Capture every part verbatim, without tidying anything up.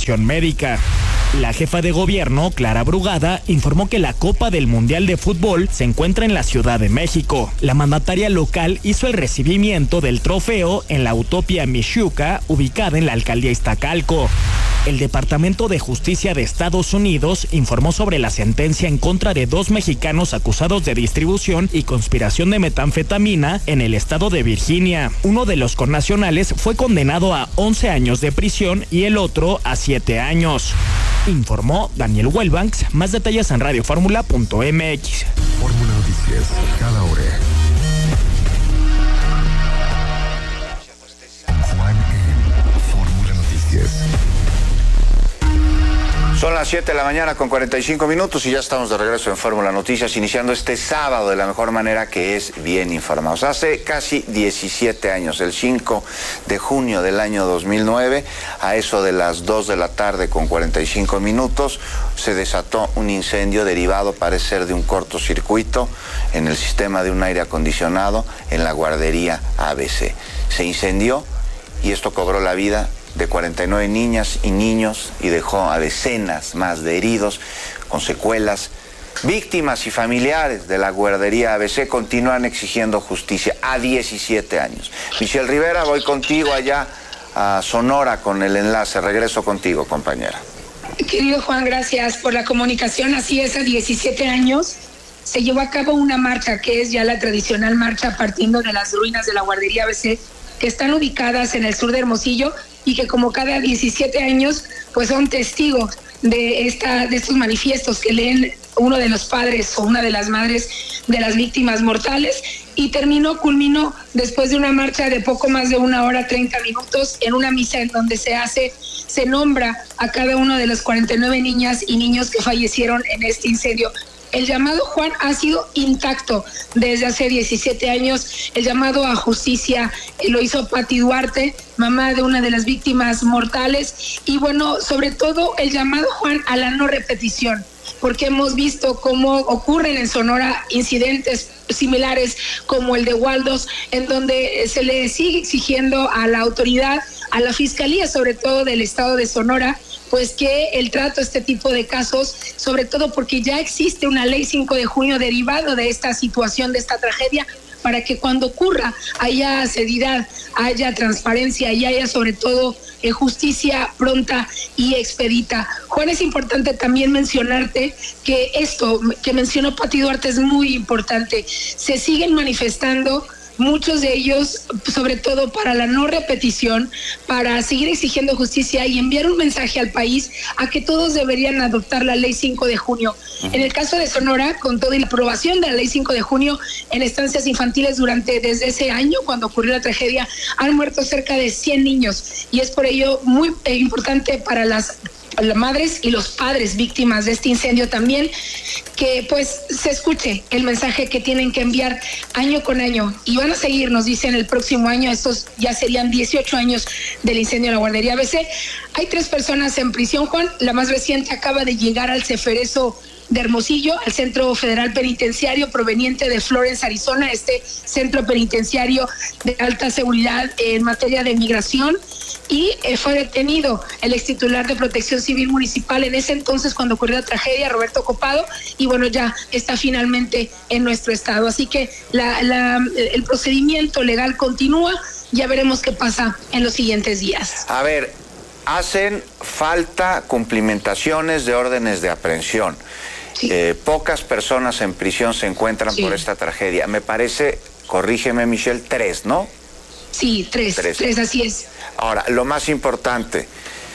atención médica. La jefa de gobierno, Clara Brugada, informó que la Copa del Mundial de Fútbol se encuentra en la Ciudad de México. La mandataria local hizo el recibimiento del trofeo en la Utopia Mixhuca, ubicada en la alcaldía Iztacalco. El Departamento de Justicia de Estados Unidos informó sobre la sentencia en contra de dos mexicanos acusados de distribución y conspiración de metanfetamina en el estado de Virginia. Uno de los connacionales fue condenado a once años de prisión y el otro a siete años. Informó Daniel Wellbanks. Más detalles en radio fórmula punto m x. Fórmula Noticias, cada hora. Juan en Fórmula Noticias. Son las siete de la mañana con cuarenta y cinco minutos y ya estamos de regreso en Fórmula Noticias, iniciando este sábado de la mejor manera, que es bien informados. Hace casi diecisiete años, el cinco de junio del año dos mil nueve, a eso de las dos de la tarde con cuarenta y cinco minutos, se desató un incendio derivado, parece ser, de un cortocircuito en el sistema de un aire acondicionado en la guardería A B C. Se incendió y esto cobró la vida de cuarenta y nueve niñas y niños y dejó a decenas más de heridos con secuelas. Víctimas y familiares de la guardería A B C continúan exigiendo justicia a diecisiete años. Michelle Rivera, voy contigo allá a Sonora con el enlace. Regreso contigo, compañera. Querido Juan, gracias por la comunicación. Así es, a diecisiete años se llevó a cabo una marcha que es ya la tradicional marcha partiendo de las ruinas de la guardería A B C, que están ubicadas en el sur de Hermosillo, y que como cada diecisiete años pues son testigos de esta de estos manifiestos que leen uno de los padres o una de las madres de las víctimas mortales, y terminó, culminó después de una marcha de poco más de una hora, treinta minutos, en una misa en donde se hace, se nombra a cada uno de las cuarenta y nueve niñas y niños que fallecieron en este incendio. El llamado, Juan, ha sido intacto desde hace diecisiete años. El llamado a justicia eh, lo hizo Pati Duarte, mamá de una de las víctimas mortales. Y bueno, sobre todo el llamado, Juan, a la no repetición, porque hemos visto cómo ocurren en Sonora incidentes similares como el de Waldos, en donde se le sigue exigiendo a la autoridad, a la Fiscalía, sobre todo del estado de Sonora, pues que el trato a este tipo de casos, sobre todo porque ya existe una ley cinco de junio derivado de esta situación, de esta tragedia, para que cuando ocurra haya seriedad, haya transparencia y haya sobre todo eh, justicia pronta y expedita. Juan, es importante también mencionarte que esto que mencionó Pati Duarte es muy importante. Se siguen manifestando muchos de ellos, sobre todo para la no repetición, para seguir exigiendo justicia y enviar un mensaje al país a que todos deberían adoptar la ley cinco de junio. Uh-huh. En el caso de Sonora, con toda la aprobación de la ley cinco de junio en estancias infantiles durante desde ese año, cuando ocurrió la tragedia, han muerto cerca de cien niños, y es por ello muy eh, importante para las las madres y los padres víctimas de este incendio también, que pues se escuche el mensaje que tienen que enviar año con año, y van a seguir, nos dicen, el próximo año. Estos ya serían dieciocho años del incendio de la guardería A B C. Hay tres personas en prisión, Juan. La más reciente acaba de llegar al Ceferezo de Hermosillo, al Centro Federal Penitenciario, proveniente de Florence, Arizona, este centro penitenciario de alta seguridad en materia de migración, y eh, fue detenido el ex titular de Protección Civil Municipal en ese entonces cuando ocurrió la tragedia, Roberto Copado, y bueno, ya está finalmente en nuestro estado. Así que la, la, el procedimiento legal continúa, ya veremos qué pasa en los siguientes días. A ver, hacen falta cumplimentaciones de órdenes de aprehensión. Sí. Eh, pocas personas en prisión se encuentran sí. por esta tragedia. Me parece, corrígeme Michelle, tres, ¿no? Sí, tres, tres, tres, así es. Ahora, lo más importante,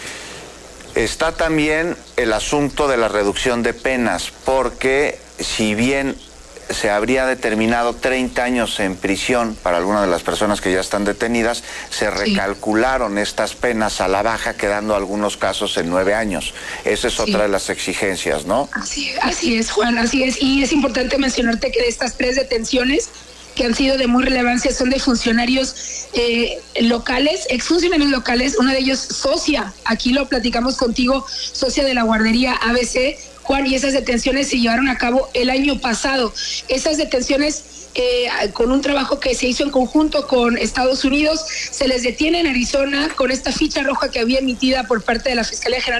está también el asunto de la reducción de penas, porque si bien se habría determinado treinta años en prisión para algunas de las personas que ya están detenidas, se recalcularon sí. estas penas a la baja, quedando algunos casos en nueve años. Esa es sí. otra de las exigencias, ¿no? Así, así es, Juan, así es. Y es importante mencionarte que de estas tres detenciones que han sido de muy relevancia son de funcionarios eh, locales, exfuncionarios locales, uno de ellos socia, aquí lo platicamos contigo, socia de la guardería A B C, Juan, y esas detenciones se llevaron a cabo el año pasado. Esas detenciones, eh, con un trabajo que se hizo en conjunto con Estados Unidos, se les detiene en Arizona con esta ficha roja que había emitida por parte de la Fiscalía General